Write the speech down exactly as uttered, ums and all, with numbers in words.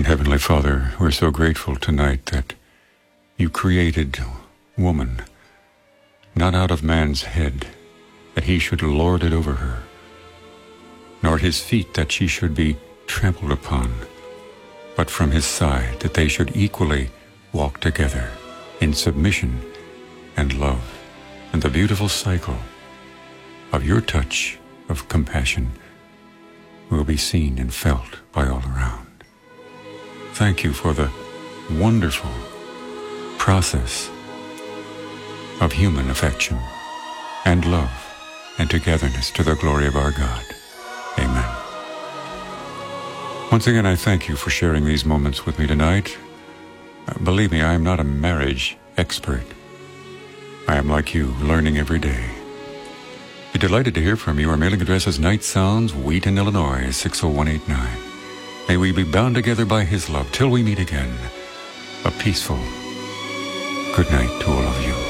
And Heavenly Father, we're so grateful tonight that you created woman, not out of man's head, that he should lord it over her, nor his feet that she should be trampled upon, but from his side that they should equally walk together in submission and love, and the beautiful cycle of your touch of compassion will be seen and felt by all around. Thank you for the wonderful process of human affection and love and togetherness to the glory of our God. Amen. Once again, I thank you for sharing these moments with me tonight. Uh, believe me, I am not a marriage expert. I am like you, learning every day. Be delighted to hear from you. Our mailing address is Night Sounds, Wheaton, Illinois, six oh one eight nine. May we be bound together by his love till we meet again. A peaceful good night to all of you.